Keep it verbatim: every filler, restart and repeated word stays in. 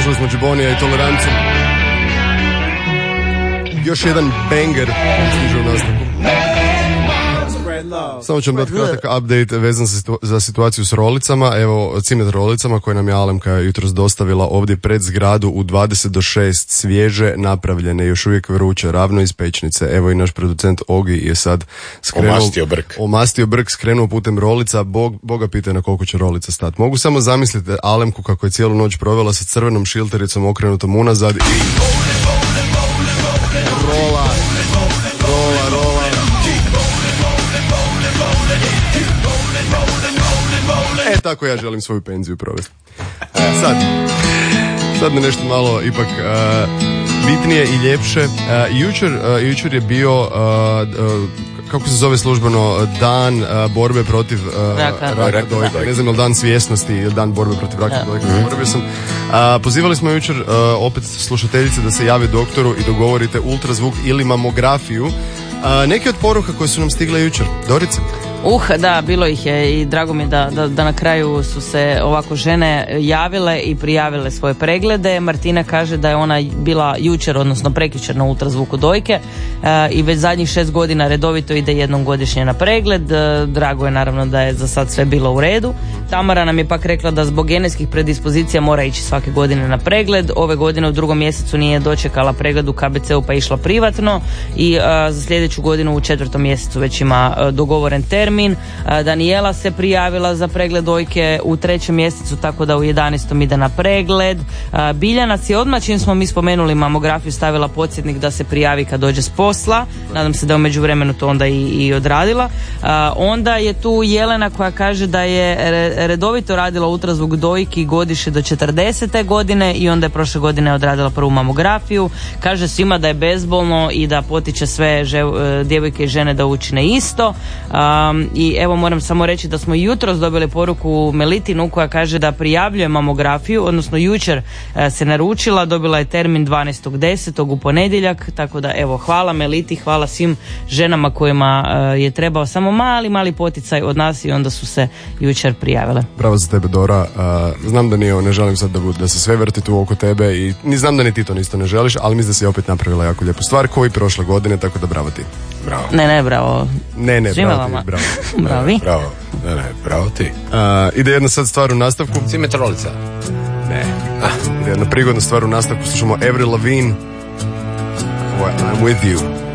Slušali smo Džibonija i Toleranciju. Još jedan banger stiže u nastavku. Samo ću vam dati kratak update vezan za situaciju s rolicama. Evo, cimet rolicama koje nam je Alemka jutros dostavila ovdje pred zgradu u dvadeset do šest, svježe napravljene, još uvijek vruće, ravno iz pečnice. Evo i naš producent Ogi je sad skrenuo, omastio brk. Omastio brk, skrenuo putem rolica. Bog, Boga pita na koliko će rolica stati. Mogu samo zamisliti Alemku kako je cijelu noć provela sa crvenom šiltericom okrenutom unazad i rola, rola, rola. E, tako ja želim svoju penziju provesti. Sad, sad me nešto malo ipak uh, bitnije i ljepše. Uh, jučer, uh, jučer je bio, uh, uh, kako se zove službeno, dan uh, borbe protiv uh, raka, raka dojke. Ne znam, je li dan svjesnosti ili dan borbe protiv raka dojke. Mm-hmm. Sam. Uh, pozivali smo jučer uh, opet slušateljice da se jave doktoru i dogovorite ultrazvuk ili mamografiju. Uh, neke od poruka koje su nam stigle jučer. Dorice? Uh, da, bilo ih je i drago mi da, da, da na kraju su se ovako žene javile i prijavile svoje preglede. Martina kaže da je ona bila jučer, odnosno prekjučer na ultrazvuku dojke uh, i već zadnjih šest godina redovito ide jednom godišnje na pregled. Uh, drago je naravno da je za sad sve bilo u redu. Tamara nam je pak rekla da zbog genetskih predispozicija mora ići svake godine na pregled. Ove godine u drugom mjesecu nije dočekala pregled u K B C-u pa išla privatno i uh, za sljedeću godinu u četvrtom mjesecu već ima uh, dogovoren termin. Danijela se prijavila za pregled dojke u trećem mjesecu, tako da u jedanaestom ide na pregled. Biljana si odmah, čim smo mi spomenuli mamografiju, stavila podsjetnik da se prijavi kad dođe s posla. Nadam se da u međuvremenu to onda i, i odradila. Onda je tu Jelena koja kaže da je redovito radila ultrazvuk dojki godiše do četrdesete godine i onda je prošle godine odradila prvu mamografiju. Kaže svima da je bezbolno i da potiče sve že- djevojke i žene da učine isto. Um, I evo moram samo reći da smo jutros dobili poruku Melitinu koja kaže da prijavljuje mamografiju, odnosno jučer e, se naručila, dobila je termin dvanaestog desetog u ponedjeljak, tako da evo hvala Meliti, hvala svim ženama kojima e, je trebao samo mali, mali poticaj od nas i onda su se jučer prijavile. Bravo za tebe, Dora. Uh, znam da nije, ne želim sad da, bu, da se sve vrti tu oko tebe i ni znam da ni ti to isto ne želiš, ali mislim da si opet napravila jako lijepu stvar kao i prošle godine, tako da bravo ti. Bravo. Ne, ne, bravo. Ne, ne, svima bravo ti, vama. bravo. Bravi. Bravo. Ne, ne, bravo ti. Uh, ide jedna sad stvar u nastavku. Cimet rolica. Ne. Ah, ide jedna prigodna stvar u nastavku. Slušamo Avril Lavigne. I'm with you.